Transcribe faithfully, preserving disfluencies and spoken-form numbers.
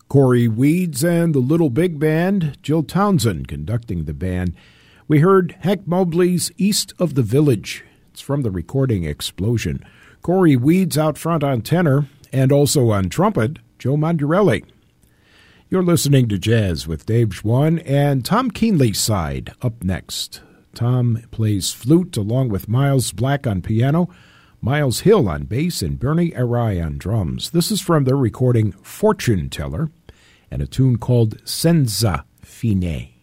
Corey Weeds and the Little Big Band, Jill Townsend conducting the band. We heard Hank Mobley's East of the Village. It's from the recording Explosion. Corey Weeds out front on tenor and also on trumpet, Joe Mondurelli. You're listening to Jazz with Dave Schwann and Tom Keenley's side up next. Tom plays flute along with Miles Black on piano, Miles Hill on bass, and Bernie Arai on drums. This is from their recording Fortune Teller and a tune called Senza Fine.